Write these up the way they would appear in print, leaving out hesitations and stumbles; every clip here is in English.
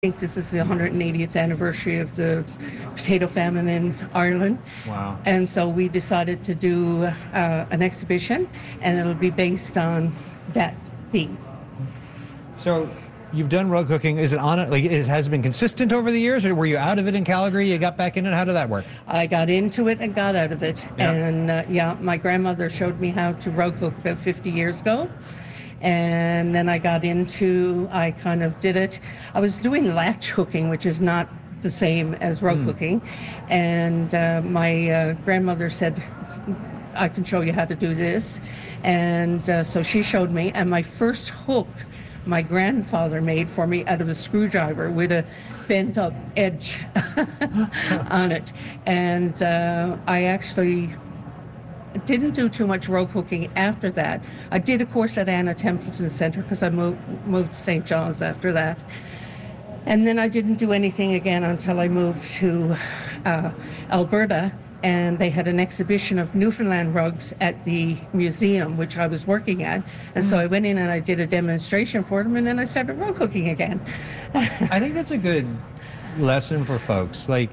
think this is the 180th anniversary of the potato famine in Ireland. Wow. And so we decided to do an exhibition, and it'll be based on that theme. So you've done rug cooking. Is it on it? Like, has it been consistent over the years, or were you out of it in Calgary? You got back in it. How did that work? I got into it and got out of it. Yeah. And my grandmother showed me how to rug cook about 50 years ago. And then I kind of did it. I was doing latch cooking, which is not the same as rug cooking. And my grandmother said, I can show you how to do this. And so she showed me. And my first hook, my grandfather made for me out of a screwdriver with a bent up edge on it. And I actually didn't do too much rug cooking after that. I did a course at Anna Templeton Centre because I moved to St. John's after that. And then I didn't do anything again until I moved to Alberta, and they had an exhibition of Newfoundland rugs at the museum, which I was working at. And so I went in and I did a demonstration for them, and then I started rug cooking again. I think that's a good lesson for folks. Like,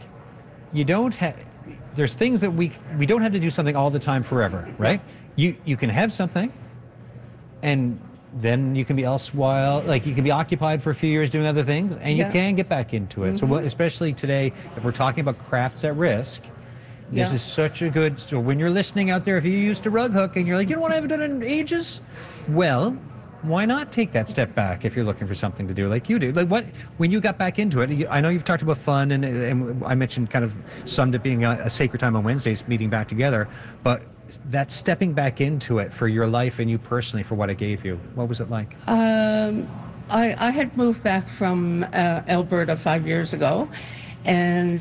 there's things that we don't have to do something all the time forever, right? You can have something, and then you can be elsewhere, like you can be occupied for a few years doing other things, and you can get back into it. So especially today, if we're talking about crafts at risk, this is such a good, so when you're listening out there, if you used to rug hook and you're like, you know what, I haven't done it in ages, well, why not take that step back if you're looking for something to do like you do? Like, when you got back into it, I know you've talked about fun, and I mentioned kind of summed it being a sacred time on Wednesdays, meeting back together, but that stepping back into it for your life and you personally, for what it gave you, what was it like? I had moved back from Alberta 5 years ago, and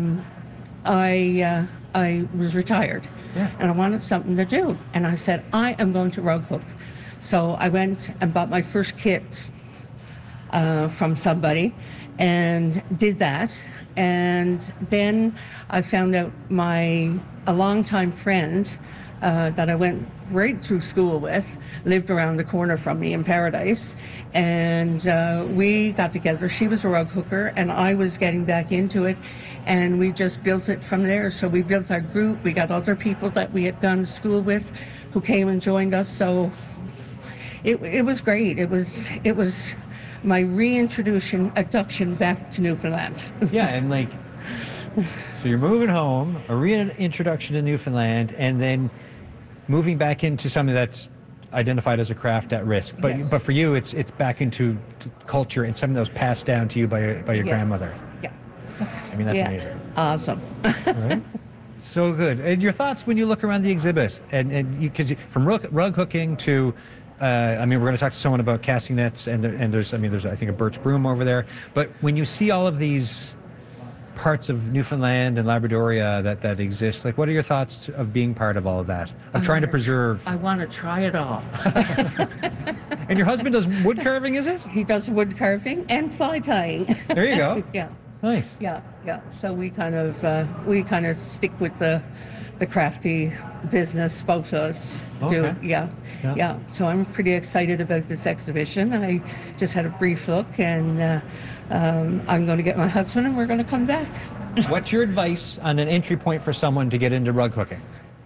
I was retired, and I wanted something to do, and I said, I am going to rug hook. So I went and bought my first kit from somebody and did that. And then I found out a longtime friend that I went right through school with lived around the corner from me in Paradise. And we got together. She was a rug hooker and I was getting back into it. And we just built it from there. So we built our group. We got other people that we had gone to school with who came and joined us. So it was great. It was my reintroduction back to Newfoundland. Yeah, and like, so you're moving home, a reintroduction to Newfoundland, and then moving back into something that's identified as a craft at risk. But but for you, it's back into culture and something that was passed down to you by your grandmother. Yeah. I mean, that's amazing. Awesome. Right? So good. And your thoughts when you look around the exhibit, and because from rug hooking to I mean, we're going to talk to someone about casting nets, and there's I think a birch broom over there. But when you see all of these parts of Newfoundland and Labradoria that exist, like, what are your thoughts of being part of all of that, of trying to preserve? I want to try it all. And your husband does wood carving, is it? He does wood carving and fly tying. There you go. Yeah. Nice. Yeah. So we kind of stick with the crafty business, both of us do. Okay. Yeah. So I'm pretty excited about this exhibition. I just had a brief look, and I'm going to get my husband, and we're going to come back. What's your advice on an entry point for someone to get into rug hooking?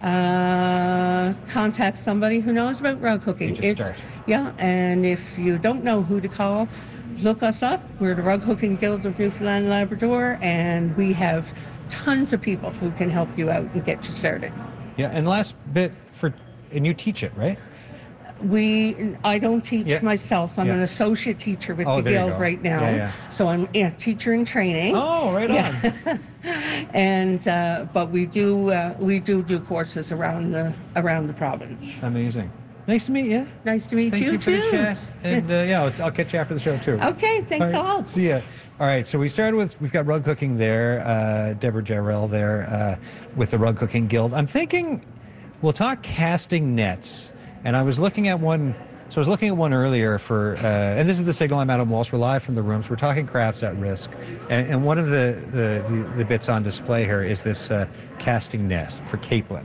Contact somebody who knows about rug hooking. Start. Yeah, and if you don't know who to call, look us up. We're the Rug Hooking Guild of Newfoundland and Labrador, and we have tons of people who can help you out and get you started. Yeah, and last bit and you teach it, right? I don't teach myself. I'm an associate teacher with the Guild right now. Yeah. So I'm teacher in training. Oh, right on. And but we do courses around the province. Amazing. Nice to meet you. Nice to meet you too. Thank you for the chat. And I'll catch you after the show too. Okay, thanks a lot. See ya. All right, so we've got rug cooking there, Deborah Jarrell there with the Rug Cooking Guild. I'm thinking we'll talk casting nets. And I was looking at one, earlier for, and this is the signal. I'm Adam Walsh. We're live from the room, so we're talking crafts at risk. And one of the bits on display here is this casting net for capelin.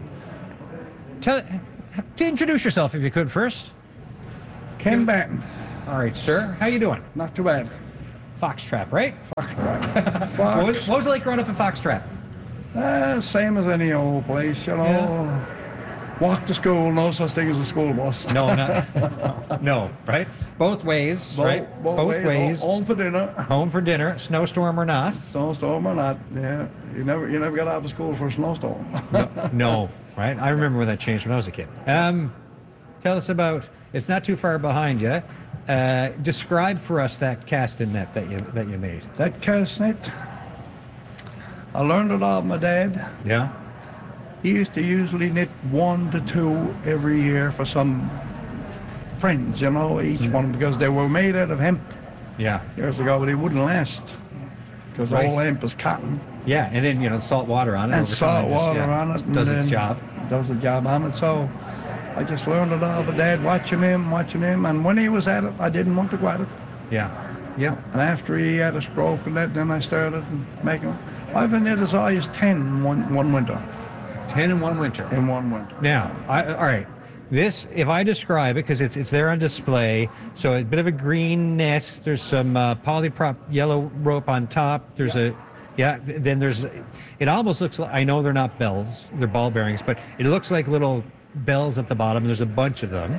Introduce yourself if you could first. Ken Batten. All right, sir. How you doing? Not too bad. Foxtrap, right? Foxtrap. What was it like growing up in Foxtrap? Same as any old place, you know. Yeah. Walk to school, no such thing as a school bus. No, not, no, right? Both ways, right? Both ways. Home for dinner. Home for dinner, snowstorm or not. Snowstorm or not, yeah. You never got out of school for a snowstorm. No, right? I remember when that changed when I was a kid. Tell us about, it's not too far behind you. Describe for us that casting net that you made. That cast net, I learned it off my dad. Yeah? He used to usually knit 1 to 2 every year for some friends, you know, each one, because they were made out of hemp Yeah. years ago, but it wouldn't last because Right. all hemp is cotton. Yeah, and then, salt water on it. And over salt time, water on it. Does and its then job. Does the job on it. So I just learned it off of Dad, watching him. And when he was at it, I didn't want to go at it. Yeah. Yeah. And after he had a stroke and that, then I started making. I've been knit as high as 10 one winter. 10 in one winter. In one winter. Now, all right. This, if I describe it, because it's there on display, so a bit of a green net. There's some polyprop yellow rope on top. There's then there's, it almost looks like, I know they're not bells, they're ball bearings, but it looks like little bells at the bottom. There's a bunch of them.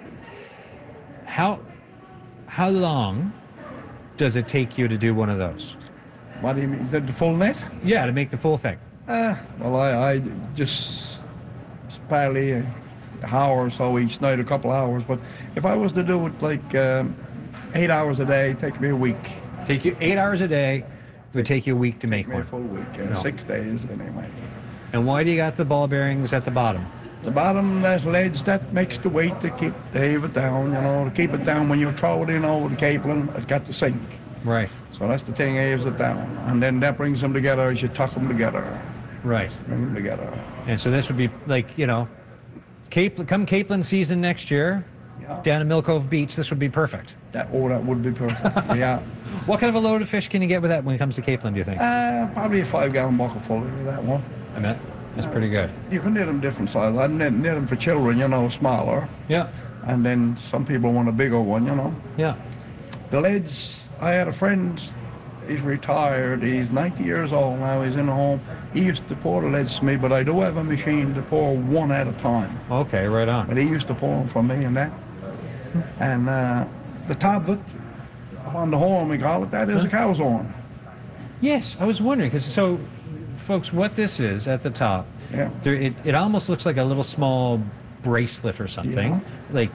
How long does it take you to do one of those? What do you mean? The full net? Yeah, to make the full thing. Well, I just probably an hour or so each night, a couple hours. But if I was to do it like 8 hours a day, it'd take me a week. Take you 8 hours a day. It would take you a week to make Take me a one. full week, No. 6 days anyway. And why do you got the ball bearings at the bottom? The bottom, there's leads that makes the weight to heave it down, to keep it down. When you throw it in over the cabling, it's got to sink. Right. So that's the thing, heaves it down. And then that brings them together as you tuck them together. Right. Bring them together. And so this would be like, come Capelin season next year, Yeah. down at Mill Cove Beach, this would be perfect. That would be perfect. Yeah. What kind of a load of fish can you get with that when it comes to Capelin, do you think? Probably a 5-gallon bucket full of that one. I mean, that's pretty good. You can knit them different sizes. I knit them for children, smaller. Yeah. And then some people want a bigger one, Yeah. The leads, I had a friend, he's retired, he's 90 years old now, he's in a home. He used to pour the leads to me, but I do have a machine to pour one at a time. Okay, right on. But he used to pour them for me and that. And the top of it, on the horn we call it, that is a cow's horn. Yes, I was wondering, because so, folks, what this is at the top, Yeah. it almost looks like a little small bracelet or something, Yeah. like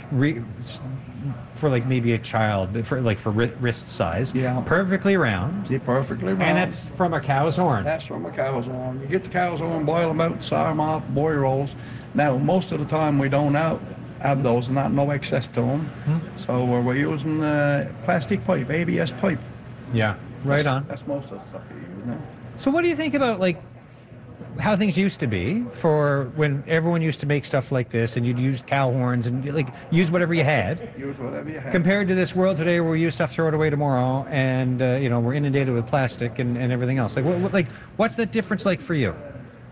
for like maybe a child, for wrist size. Yeah. Perfectly round. They're perfectly round. And that's from a cow's horn. That's from a cow's horn. You get the cow's horn, boil them out, sour them off, boil rolls. Now, most of the time we don't have those, no excess to them. So we're using plastic pipe, ABS pipe. Yeah, right on. That's most of the stuff you use now. So what do you think about how things used to be for when everyone used to make stuff like this and you'd use cow horns and use whatever you had, Use whatever you have. compared to this world today where we use stuff, throw it away tomorrow, and we're inundated with plastic and everything else. What's that difference like for you?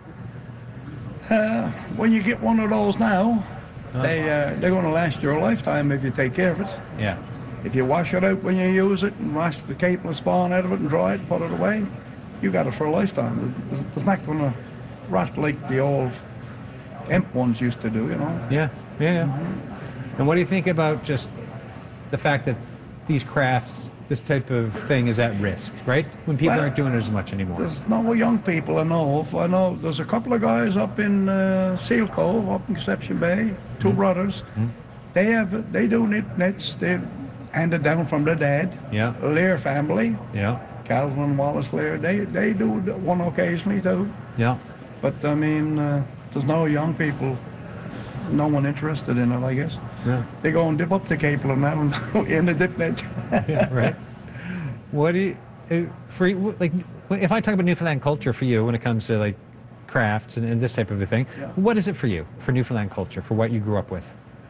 When you get one of those now, they're going to last your lifetime if you take care of it. Yeah. If you wash it out when you use it and wash the cape and spawn out of it and dry it, put it away, you got it for a lifetime. It's not going to rot like the old hemp ones used to do, Yeah. And what do you think about just the fact that these crafts, this type of thing is at risk, right? When people Well, aren't doing it as much anymore. There's no young people I know of. I know there's a couple of guys up in Seal Cove, up in Conception Bay, two brothers. They do knit nets. They handed down from their dad. Yeah. Lear family, Yeah. Calvin Wallace Lear. They do one occasionally too. Yeah. But I mean, there's no young people, no one interested in it, I guess. Yeah. They go and dip up the cable now and in the dip net. Yeah, right. What do you, if I talk about Newfoundland culture for you when it comes to crafts and this type of a thing, Yeah. what is it for you, for Newfoundland culture, for what you grew up with?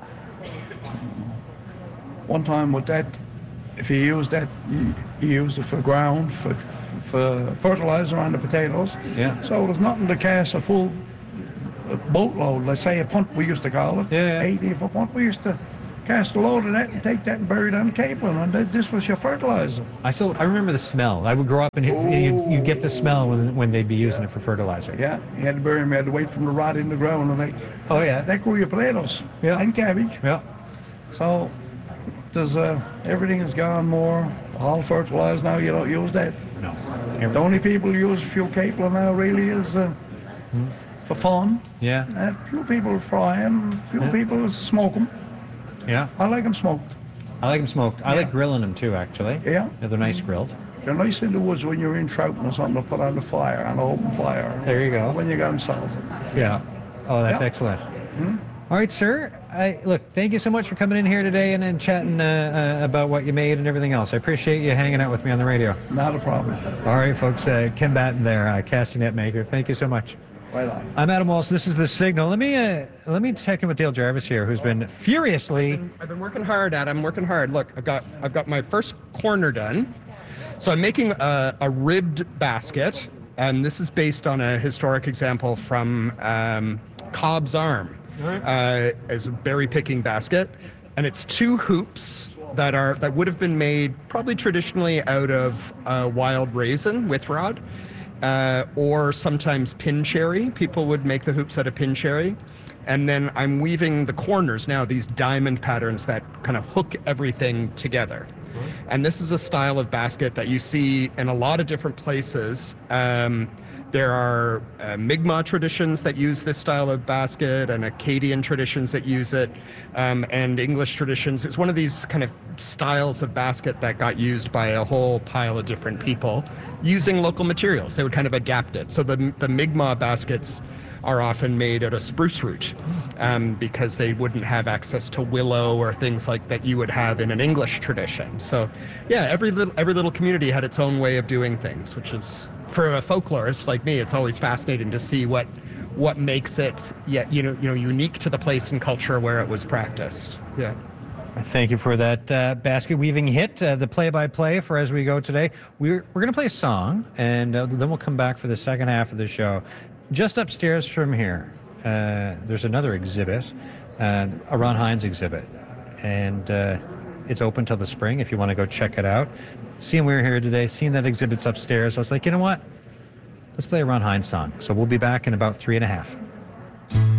One time with that, if you use that, you used it for ground, for fertilizer on the potatoes. Yeah. So there's nothing to cast a full boatload, let's say a punt we used to call it. Yeah, yeah. 80 for punt, we used to cast a load of that and take that and bury it on the capelin, and this was your fertilizer. I remember the smell. I would grow up and you'd get the smell when they'd be using it for fertilizer. Yeah, you had to bury them, you had to wait for them to rot in the ground, and Oh yeah. they grew your potatoes and cabbage. Yeah. So there's everything has gone more all fertilizer now. You don't use that. No. The only people who use fuel capelin now really is for fun. Yeah. Few people fry them, few people smoke them. Yeah. I like them smoked. I like them smoked. I like grilling them too, actually. Yeah. They're nice grilled. They're nice in the woods when you're in trouting or something to put on the fire, on an open fire. There you go. When you got them salted. Yeah. Oh, that's Yeah. excellent. All right, sir. Look, thank you so much for coming in here today and chatting about what you made and everything else. I appreciate you hanging out with me on the radio. Not a problem. All right, folks. Ken Batten there, casting net maker. Thank you so much. Right on. I'm Adam Walsh. This is The Signal. Let me check in with Dale Jarvis here, who's been furiously... I've been working hard, Adam. I'm working hard. Look, I've got my first corner done. So I'm making a ribbed basket, and this is based on a historic example from Cobb's Arm. As a berry picking basket, and it's 2 hoops that would have been made probably traditionally out of wild raisin with rod, or sometimes pin cherry. People would make the hoops out of pin cherry, and then I'm weaving the corners now, these diamond patterns that kind of hook everything together. And this is a style of basket that you see in a lot of different places. There are Mi'kmaq traditions that use this style of basket, and Acadian traditions that use it, and English traditions. It's one of these kind of styles of basket that got used by a whole pile of different people using local materials. They would kind of adapt it. So the Mi'kmaq baskets are often made out of spruce root, because they wouldn't have access to willow or things like that you would have in an English tradition. So yeah, every little community had its own way of doing things, which is, for a folklorist like me, it's always fascinating to see what makes it unique to the place and culture where it was practiced. Yeah. Thank you for that basket weaving hit, the play-by-play for As We Go today. We're going to play a song, and then we'll come back for the second half of the show. Just upstairs from here, there's another exhibit, a Ron Hynes exhibit, and it's open till the spring if you want to go check it out. Seeing we were here today, seeing that exhibit's upstairs, I was like, you know what? Let's play a Ron Hynes song. So we'll be back in about 3.5.